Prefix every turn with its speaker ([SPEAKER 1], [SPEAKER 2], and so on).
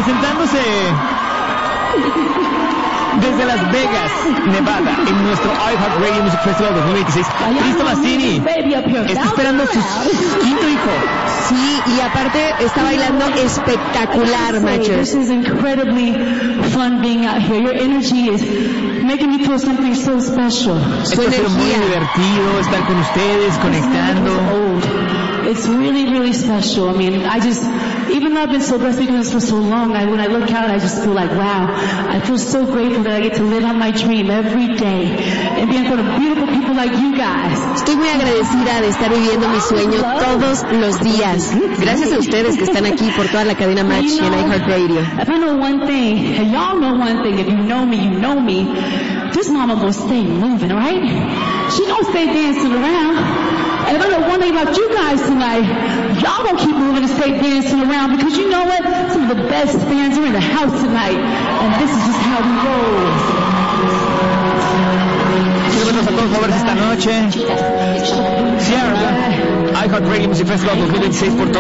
[SPEAKER 1] presentándose desde Las Vegas, Nevada, en nuestro iHeartRadio Music Festival 2026. Cristo Massini está esperando su quinto hijo.
[SPEAKER 2] Sí, y aparte está bailando espectacular, Machos.
[SPEAKER 3] This is incredibly fun being out here. Your energy is making me feel something so special.
[SPEAKER 1] Esto ha sido muy divertido estar con ustedes, conectando.
[SPEAKER 3] It's really, really special. I mean, even though I've been so blessed because this for so long, when I look out, I just feel like, wow, I feel so grateful that I get to live out my dream every day and be in front of beautiful people like you guys.
[SPEAKER 2] Estoy muy agradecida de estar viviendo mi sueño todos los días. Gracias a ustedes que están aquí por toda la cadena Match y en iHeartRadio.
[SPEAKER 3] If I know one thing, and y'all know one thing, if you know me, this mama gonna stay moving, right? She gonna stay dancing around. And if I know one thing about you guys tonight, y'all gonna keep moving and stay dancing around because you know what? Some of the best fans are in the house tonight. And this is just how we roll.
[SPEAKER 1] Quiero verlos a todos jóvenes esta noche. Sierra, iHeartRadio Music Festival 2026 por todo.